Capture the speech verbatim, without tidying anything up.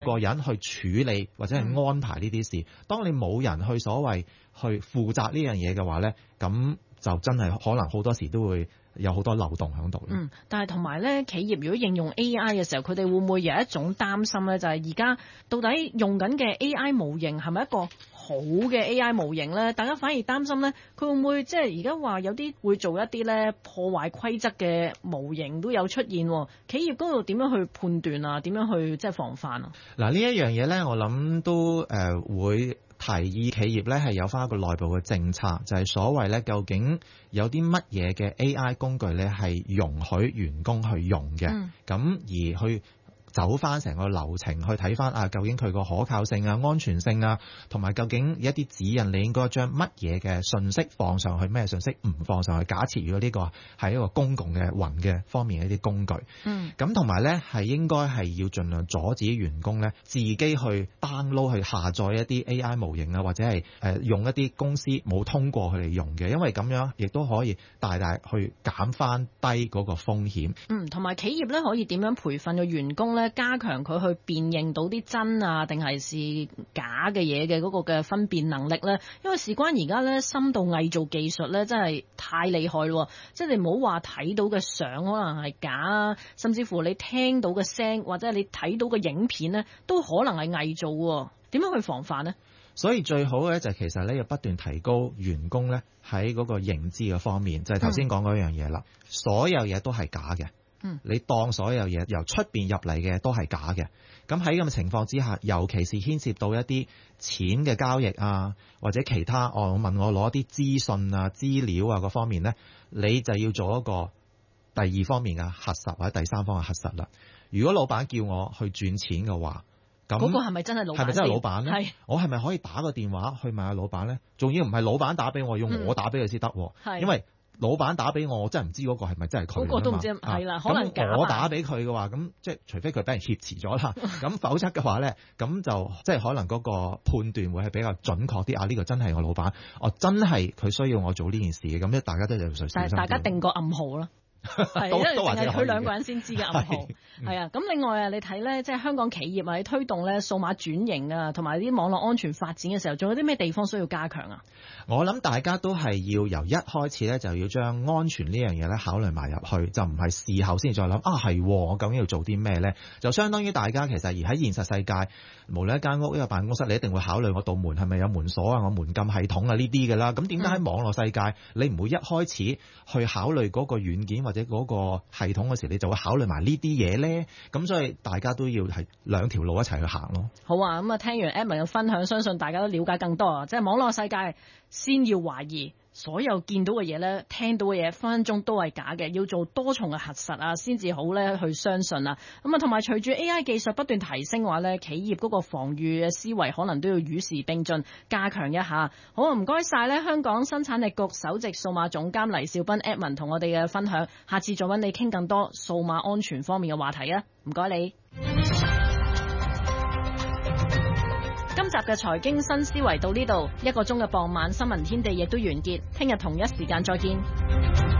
個人去處理或者係安排呢啲事。當你冇人去所謂去負責呢樣嘢嘅話咧，咁就真係可能好多時都會有好多漏洞喺度。 嗯，但係同埋咧，企業如果應用 A I 嘅時候，佢哋會唔會有一種擔心咧？就係而家到底用緊嘅 A I 模型係咪一個好嘅 A I 模型咧？大家反而擔心咧，佢會唔會即係而家話有啲會做一啲咧破壞規則嘅模型都有出現？企業嗰度點樣去判斷啊？點樣去即係防範啊？ 嗱，呢一樣嘢咧，我諗都誒、呃、會提議企業咧係有翻一個內部嘅政策，就係、是、所謂咧究竟有啲乜嘢嘅 A I 工具咧係容許員工去用嘅，咁、嗯、而去走翻成個流程去睇翻啊，究竟佢個可靠性啊、安全性啊，同埋究竟一啲指引，你應該將乜嘢嘅信息放上去，咩信息唔放上去？假設如果呢個係一個公共嘅雲嘅方面嘅一啲工具，嗯，咁同埋咧係應該係要盡量阻止員工咧自己去 download 去下載一啲 A I 模型啊，或者係誒、呃、用一啲公司冇通過佢哋用嘅，因為咁樣亦都可以大大去減翻低嗰個風險。 嗯，同埋企業咧可以點樣培訓個員工咧？加強佢去辨認到啲真啊定係是假嘅嘢嘅嗰個嘅分辨能力咧，因為事關而家咧深度偽造技術咧真係太厲害咯，即係你唔好話睇到嘅相可能係假，甚至乎你聽到嘅聲或者你睇到嘅影片咧都可能係偽造喎，點樣去防範呢？ 所以最好嘅就係其實咧要不斷提高員工咧喺嗰個認知嘅方面，就係頭先講嗰樣嘢啦，所有嘢都係假嘅。嗯，你當所有嘢由出邊入嚟嘅都係假嘅，咁喺咁嘅情況之下，尤其是牽涉到一啲錢嘅交易啊，或者其他哦，我問我攞一啲資訊啊、資料啊嗰方面呢，你就要做一個第二方面嘅核實或者第三方嘅核實啦。如果老闆叫我去轉錢嘅話，咁嗰個係咪真係老闆？ 係咪真係老闆呢？ 係，我係咪可以打個電話去問下老闆呢？仲要唔係老闆打俾我，要我打俾佢先得，因為老闆打俾我，我真係唔知嗰個係咪真係佢。嗰個都唔知係啦，可能假。咁我打俾佢嘅話，咁即係除非佢俾人挾持咗啦，咁否則嘅話咧，咁就即係可能嗰個判斷會係比較準確啲。啊，呢個真係我老闆，哦，真係佢需要我做呢件事嘅，咁咧大家都要小心。但係大家定個暗號啦。係，因為淨係佢兩個人先知嘅暗號。係啊，咁另外啊，你睇咧，即係香港企業啊，喺推動咧數碼轉型啊，同埋啲網絡安全發展嘅時候，仲有啲咩地方需要加強啊？ 我諗大家都係要由一開始咧，就要將安全呢樣嘢咧考慮埋入去，就唔係事後先再諗啊。係，我究竟要做啲咩咧？就相當於大家其實而喺現實世界，無論一間屋一個辦公室，你一定會考慮我道門係咪有門鎖啊，我門禁系統啊呢啲㗎啦。咁點解喺網絡世界，嗯、你唔會一開始去考慮嗰個軟件或者嗰個系統嘅時，你就會考慮埋呢啲嘢咧？咁所以大家都要係兩條路一齊去行咯。 好啊，咁啊聽完 Edmond 嘅分享，相信大家都了解更多啊！即係網絡世界，先要懷疑所有見到嘅嘢咧，聽到嘅嘢分分鐘都係假嘅，要做多重嘅核實啊，先至好咧去相信啊。咁啊，同埋隨住 A I 技術不斷提升嘅話咧，企業嗰個防禦嘅思維可能都要與時並進，加強一下。好啊，唔該晒咧，香港生產力局首席數碼總監黎兆斌 Edmond 同我哋嘅分享，下次再揾你傾更多數碼安全方面嘅話題啊！唔該你。今集嘅財經新思維到呢度，一個鐘嘅傍晚新聞天地亦都完結，聽日同一時間再見。